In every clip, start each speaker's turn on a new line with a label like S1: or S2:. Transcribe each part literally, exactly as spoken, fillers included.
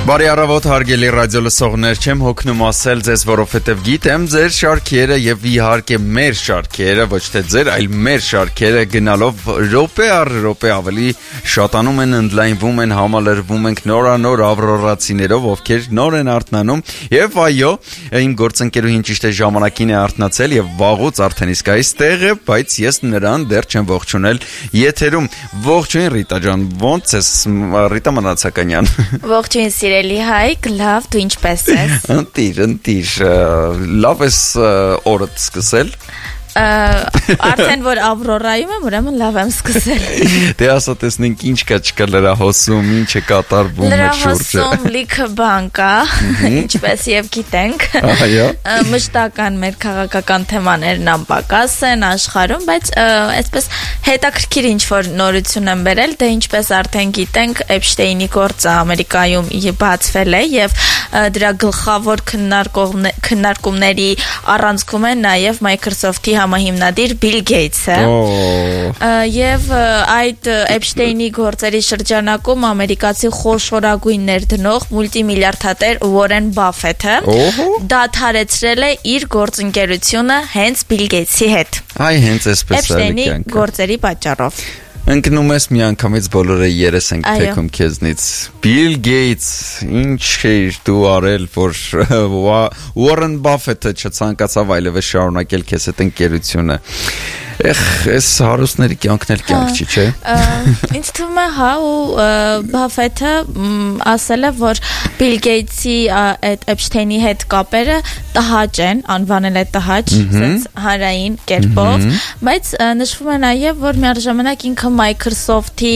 S1: Բարի առավոտ հարգելի ռադիո լսողներ, չեմ հոգնում ասել ձեզ, որովհետև գիտեմ ձեր շարքերը եւ իհարկե մեր շարքերը, ոչ թե ձեր, այլ մեր շարքերը գնալով րոպե առ րոպե ավելի շատանում են, ընդլայնվում են, համալրվում ենք նորանոր ավրորացիներով, ովքեր նոր են արթնանում եւ այո, իմ գործընկերուհին ճիշտ է ժամանակին է արթնացել եւ վաղուց արդեն իսկ այստեղ է, բայց ես նրան դեռ չեմ ողջունել եթերում։ Ողջույն Ռիտա ջան, ոնց ես Ռիտա Մանացականյան։
S2: Ողջույն Սիրելի Հայկ, լավ, դու ինչպես ես։
S1: Ընտիր, ընտիր, լավ ես օրդ սկսել։
S2: Արդեն որ Ավրորայում եմ, ուրեմն լավ եմ սկսել։
S1: Դե ասա տեսնենք ինչ կա չկա լրահոսում, ինչ է կատարվում մեր շուրջը։
S2: Լրահոսում լիքը բան կա, ինչպես եւ գիտենք։
S1: Այո։
S2: Մշտական մեր քաղաքական թեմաներն անպակաս են աշխարհում, բայց այսպես հետաքրքիր ինչ որ նորություն եմ բերել, դե ինչպես արդեն գիտենք, Էփշտեյնի գործը Ամերիկայում բացվել է եւ դրա գլխավոր քննարկումների առանցքում է նաեւ Microsoft-ի համահիմնադիր Bill Gates-ը եւ այդ Էփշտեյնի գործերի շրջանակում ամերիկացի խոշորագույն ներդնող մուլտիմիլիարդատեր Warren Buffett-ը դադարեցրել է իր գործընկերությունը հենց Bill Gates-ի հետ։
S1: Այ հենց այսպես է
S2: Էփշտեյնի գործերի պատճառով։
S1: Ընկնում ես միանգամից բոլորը երես ենք թեքում քեզնից։ Bill Gates, ինչ էր դու արել, որ Warren Buffett-ը չցանկացավ այլևս շարունակել քեզ այդ ընկերությունը։ Эх, այս հարուստների կյանքն էլ կյանք չի, չէ։
S2: Ինձ թվում է, հա, ու Buffett-ը ասել է, որ Bill Gates-ի այդ Էփշտեյնի հետ կապերը տհաճ են, անվանել է տհաճ, ասես հանրային կերպով, բայց նշվում է նաև, որ միաժամանակ ինքը Microsoft-ի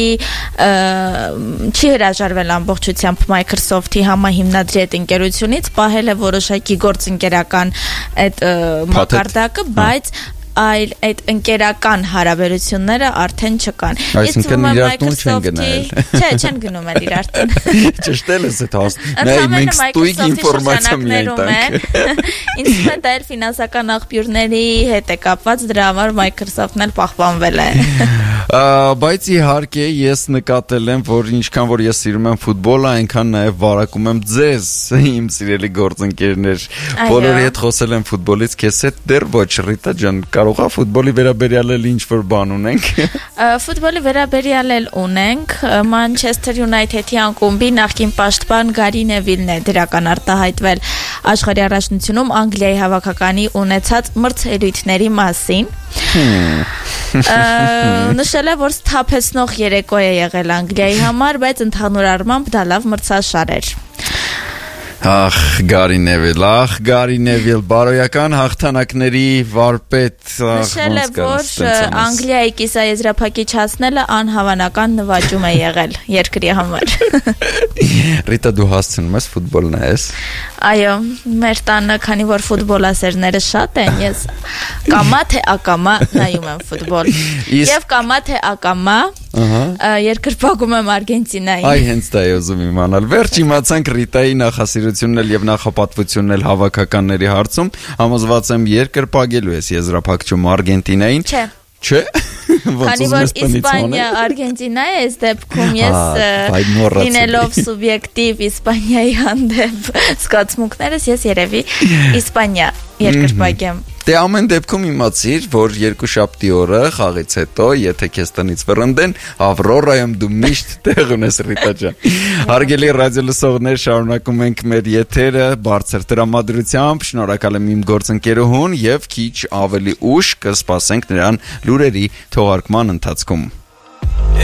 S2: չի հրաժարվել ամբողջությամբ Microsoft-ի համահիմնադրի այդ ընկերությունից, պահել է որոշակի գործընկերական այդ մակարդակը, բայց այլ այդ ընկերական հարաբերությունները արդեն չկան։
S1: Այսինքն իրար տուն չեն գնել։
S2: Չէ, չեն գնում էլ իրար տուն։
S1: Ճշտել ես այդ հաստ։ Նայ մենք ստույգ ինֆորմացիա միայն տանք։
S2: Ինձ թվում է դա էլ ֆինանսական աղբյուրների հետ է կապված, դրա համար Microsoft-ն էլ պահպանվել է։
S1: Բայց իհարկե ես նկատել եմ, որ ինչքան որ ես սիրում եմ ֆուտբոլը, այնքան նաև վարակում եմ ձեզ, իմ սիրելի գործընկերներ։ Բոլորի հետ խոսել եմ ֆուտբոլից, քեզ հետ դեռ ոչ, Ռիտա ջան, կարող է ֆուտբոլի վերաբերյալ էլ ինչ-որ բան ունենք։
S2: Ֆուտբոլի վերաբերյալ էլ ունենք, Manchester United-ի ակումբի նախկին պաշտպան Գարի Նևիլն է դրական արտահայտվել աշխարհի առաջնությունում Անգլիայի հավաքականի ունեցած մրցելույթների մասին։ Նշել է, որ սթափեցնող երեկո է եղել Անգլիայի համար, բայց ընդհանուր առմամբ դա լավ մրցաշար էր։
S1: Ախ, Գարի Նևիլ, ախ, Գարի Նևիլ, բարոյական հաղթանակների վարպետ։
S2: Նշել է, որ Անգլիայի կիսաեզրափակիչ հասնելը անհավանական նվաճում է եղել երկրի համար։
S1: Ռիտա, դու հասցնում ես ֆուտբոլ նայես։
S2: Այո, մեր տանը, քանի որ ֆուտբոլասերները շատ են, ես կամա թե ակամա նայում եմ ֆուտբոլ։ Եվ կամա թե ակամա երկրպագում եմ Արգենտինային։
S1: Այ հենց դա է ուզում իմանալ։ Վերջ իմացանք Ռիտայի նախասիրությունն էլ եւ նախապատվությունն էլ հավաքականների հարցում, համոզված եմ երկրպագելու ես եզրափակում Արգենտինային։
S2: Չէ։
S1: Չէ։
S2: Քանի որ Իսպանիա Արգենտինա է, այս դեպքում ես լինելով սուբյեկտիվ Իսպանիայի հանդեպ զգացմունքներս ես երևի Իսպանիա երկրպագեմ։
S1: Դե ամեն դեպքում իմացիր, որ երկուշաբթի օրը խաղից հետո, եթե քեզ տնից վռնդեն, Ավրորայում դու միշտ տեղ ունես, Ռիտա ջան։ Հարգելի ռադիո լսողներ, շարունակում ենք մեր եթերը բարձր տրամադրությամբ, շնորհակալ եմ իմ գործընկերուհուն եւ քիչ ավելի ուշ կսպասենք նրան լուրերի թողարկման ընթացքում։